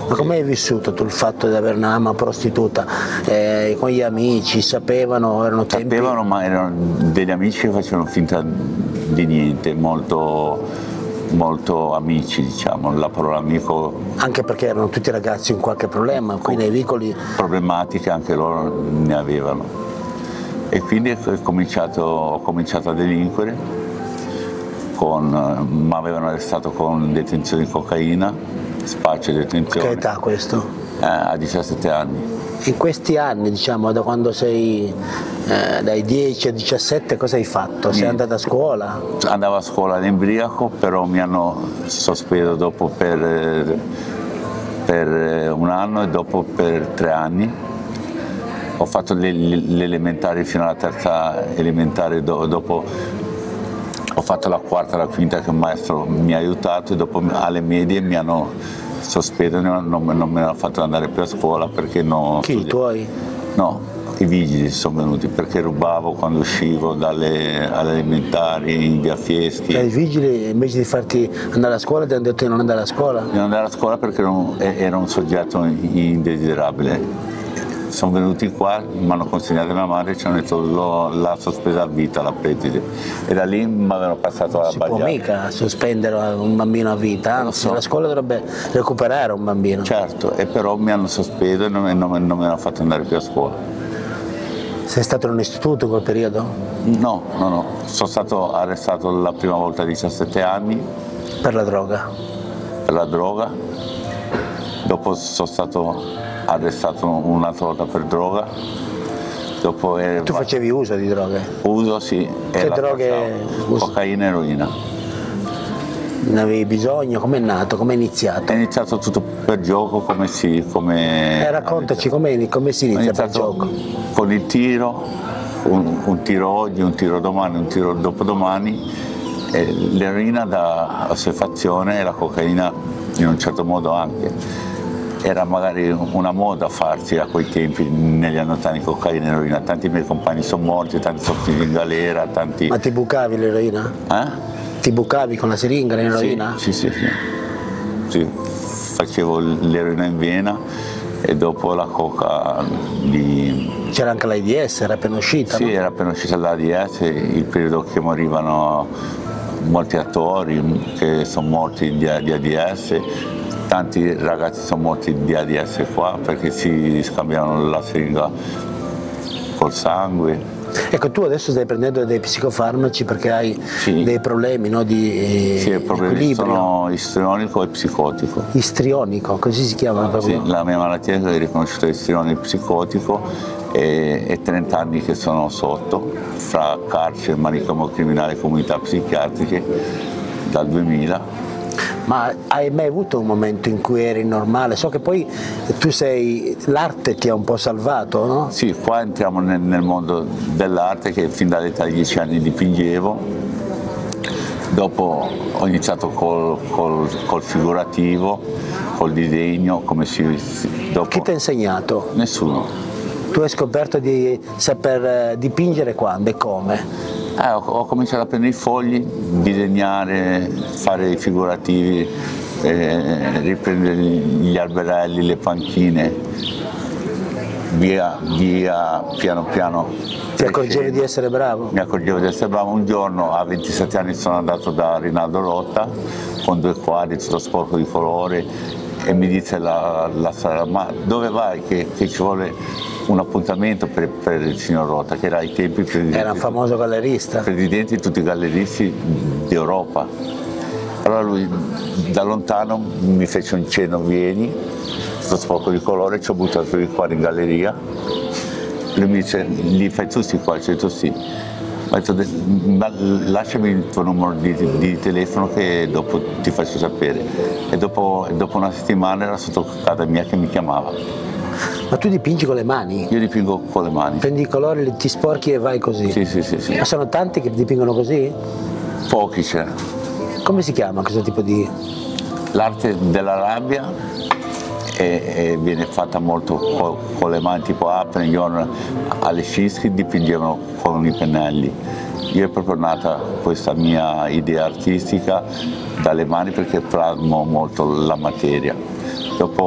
Ma come hai vissuto tu il fatto di avere una mamma prostituta? Con gli amici sapevano, erano tempi... Sapevano, ma erano degli amici che facevano finta di niente, molto amici, diciamo, la parola amico. Anche perché erano tutti ragazzi con qualche problema, qui nei vicoli... Problematiche anche loro ne avevano. E quindi ho cominciato a delinquere, mi avevano arrestato con detenzione di cocaina, spaccio e detenzione. Che età questo? A 17 anni. In questi anni, diciamo, da quando sei dai 10 a 17, cosa hai fatto? Sei andato a scuola? Andavo a scuola all'Embriaco, però mi hanno sospeso dopo per un anno e dopo per 3 anni. Ho fatto l'elementare fino alla terza elementare, dopo ho fatto la quarta e la quinta che il maestro mi ha aiutato, e dopo alle medie mi hanno sospeso, non me l'hanno fatto andare più a scuola perché no. Chi, i tuoi? No, i vigili sono venuti perché rubavo quando uscivo alle elementari in via Fieschi. I vigili invece di farti andare a scuola ti hanno detto di non andare a scuola? Di non andare a scuola perché era un soggetto indesiderabile. Sono venuti qua, mi hanno consegnato mia madre e ci hanno detto la sospesa a vita, la preside. E da lì mi avevano passato alla bagliata. Si può mica sospendere un bambino a vita, anzi la scuola dovrebbe recuperare un bambino. Certo, e però mi hanno sospeso e non mi hanno fatto andare più a scuola. Sei stato in un istituto in quel periodo? No, sono stato arrestato la prima volta a 17 anni. Per la droga? Per la droga, dopo sono stato arrestato un'altra volta per droga. Dopo tu facevi uso di droghe? Uso, sì. Che droghe? Cocaina e eroina. Ne avevi bisogno? Com'è nato? Com'è iniziato? È iniziato tutto per gioco, raccontaci come si inizia per gioco. Con il tiro, un tiro oggi, un tiro domani, un tiro dopodomani. L'eroina da assuefazione e la cocaina in un certo modo anche. Era magari una moda farsi a quei tempi, negli anni 80, cocaina e eroina. Tanti miei compagni sono morti, tanti sono finiti in galera, tanti... Ma ti bucavi l'eroina? Ti bucavi con la siringa l'eroina? Sì. Facevo l'eroina in vena e dopo la coca di... C'era anche l'AIDS, era appena uscita? Sì, no? era appena uscita l'AIDS, il periodo che morivano molti attori che sono morti di AIDS. Tanti ragazzi sono morti di AIDS qua perché si scambiavano la siringa col sangue. Ecco, tu adesso stai prendendo dei psicofarmaci perché hai dei problemi, no, di i problemi equilibrio. Sono istrionico e psicotico. Istrionico, così si chiama proprio? Sì, la mia malattia è riconosciuta istrionico e psicotico, e 30 anni che sono sotto, fra carcere, manicomio criminale e comunità psichiatriche, dal 2000. Ma hai mai avuto un momento in cui eri normale? So che poi l'arte ti ha un po' salvato, no? Sì, qua entriamo nel mondo dell'arte, che fin dall'età di 10 anni dipingevo. Dopo ho iniziato col figurativo, col disegno, dopo... Chi ti ha insegnato? Nessuno. Tu hai scoperto di saper dipingere quando e come? Ho cominciato a prendere i fogli, disegnare, fare i figurativi, riprendere gli alberelli, le panchine, via piano piano. Ti accorgevi di essere bravo? Mi accorgevo di essere bravo. Un giorno a 27 anni sono andato da Rinaldo Rotta con 2 quadri tutto sporco di colore e mi dice la strada: ma dove vai che ci vuole un appuntamento per il signor Rotta, che era ai tempi presidente. Era un famoso gallerista. Presidente di tutti i galleristi d'Europa. Allora lui da lontano mi fece un cenno: vieni, sto sporco di colore, ci ho buttato i quadri in galleria. Lui mi dice: li fai tu sti qua? Ci ho detto sì. Mi ha detto: lasciami il tuo numero di telefono che dopo ti faccio sapere. E dopo una settimana era sotto casa mia che mi chiamava. Ma tu dipingi con le mani? Io dipingo con le mani. Prendi i colori, ti sporchi e vai così? Sì. Ma sono tanti che dipingono così? Pochi c'è. Come si chiama questo tipo di... L'arte della rabbia e viene fatta molto con le mani, tipo Appenion, alle Scischi dipingevano con i pennelli. Io è proprio nata questa mia idea artistica dalle mani perché plasmo molto la materia. Dopo